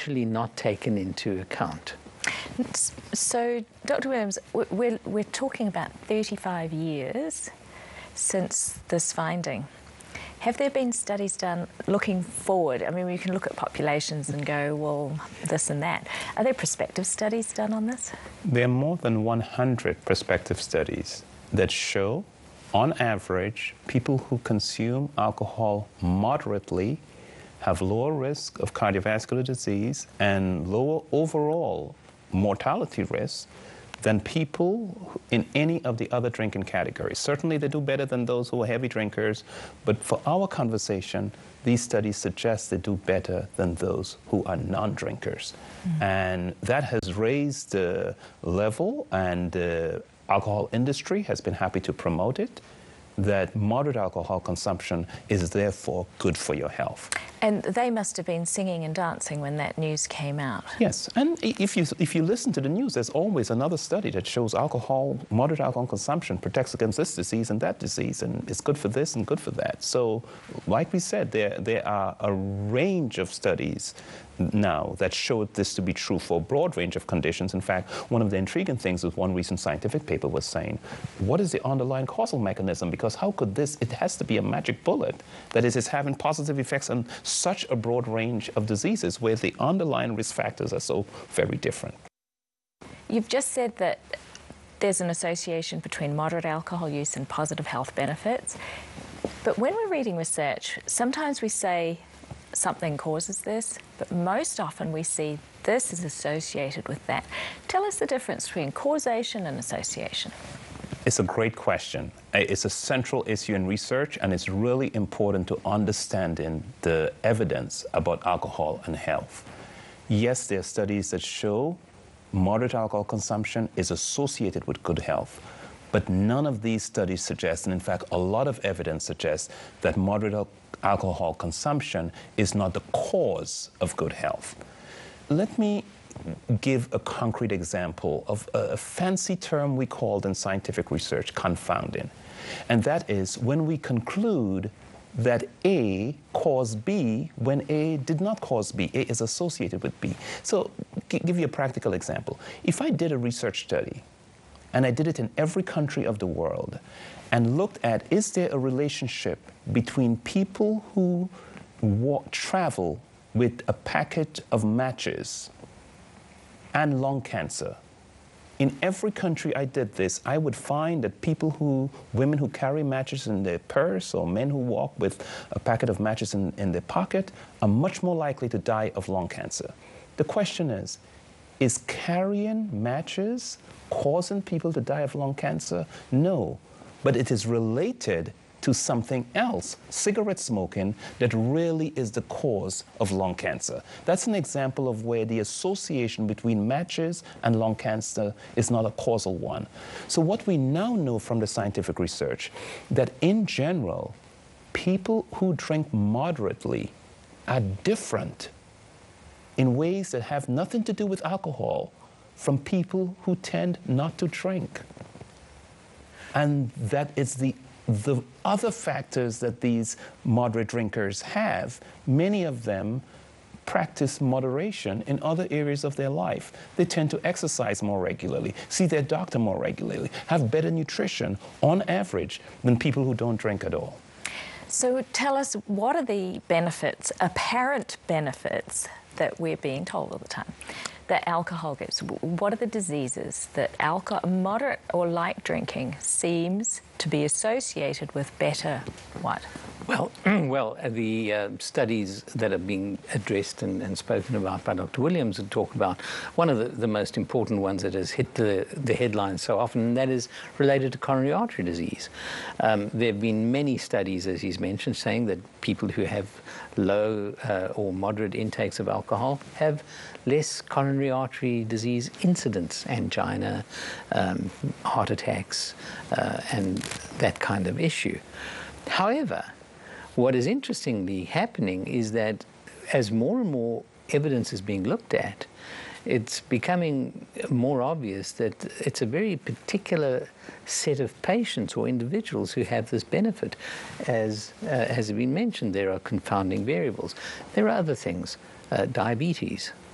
usually not taken into account. So, Dr. Williams, we're talking about 35 years since this finding. Have there been studies done looking forward? I mean, we can look at populations and go, well, this and that. Are there prospective studies done on this? There are more than 100 prospective studies that show, on average, people who consume alcohol moderately have lower risk of cardiovascular disease and lower overall mortality risk than people in any of the other drinking categories. Certainly they do better than those who are heavy drinkers, but for our conversation, these studies suggest they do better than those who are non-drinkers. And that has raised the level, and the alcohol industry has been happy to promote it, that moderate alcohol consumption is therefore good for your health. And they must have been singing and dancing when that news came out. Yes, and if you listen to the news, there's always another study that shows moderate alcohol consumption protects against this disease and that disease, and it's good for this and good for that. So, like we said, there are a range of studies now that showed this to be true for a broad range of conditions. In fact, one of the intriguing things is one recent scientific paper was saying, what is the underlying causal mechanism? Because how could this, it has to be a magic bullet. That is, it's having positive effects on such a broad range of diseases where the underlying risk factors are so very different. You've just said that there's an association between moderate alcohol use and positive health benefits. But when we're reading research, sometimes we say something causes this, but most often we see this is associated with that. Tell us the difference between causation and association. It's a great question. It's a central issue in research, and it's really important to understanding the evidence about alcohol and health. Yes, there are studies that show moderate alcohol consumption is associated with good health, but none of these studies suggest, and in fact, a lot of evidence suggests that moderate alcohol consumption is not the cause of good health. Let me give a concrete example of a fancy term we called in scientific research confounding. And that is when we conclude that A caused B when A did not cause B. A is associated with B. So, give you a practical example. If I did a research study, and I did it in every country of the world, and looked at, is there a relationship between people who travel with a packet of matches and lung cancer? In every country I did this, I would find that women who carry matches in their purse, or men who walk with a packet of matches in their pocket, are much more likely to die of lung cancer. The question is carrying matches causing people to die of lung cancer? No, but it is related to something else, cigarette smoking, that really is the cause of lung cancer. That's an example of where the association between matches and lung cancer is not a causal one. So what we now know from the scientific research, that in general, people who drink moderately are different in ways that have nothing to do with alcohol from people who tend not to drink. And that is the other factors that these moderate drinkers have. Many of them practice moderation in other areas of their life. They tend to exercise more regularly, see their doctor more regularly, have better nutrition on average than people who don't drink at all. So tell us, what are the benefits, apparent benefits, that we're being told all the time that alcohol gives? What are the diseases that moderate or light drinking seems to be associated with better what? Well, the studies that are being addressed and spoken about by Dr. Williams and talk about one of the most important ones that has hit the headlines so often, and that is related to coronary artery disease. There have been many studies, as he's mentioned, saying that people who have low or moderate intakes of alcohol have less coronary artery disease incidence, angina, heart attacks, and that kind of issue. However, what is interestingly happening is that as more and more evidence is being looked at, it's becoming more obvious that it's a very particular set of patients or individuals who have this benefit. As has been mentioned, there are confounding variables. There are other things, diabetes,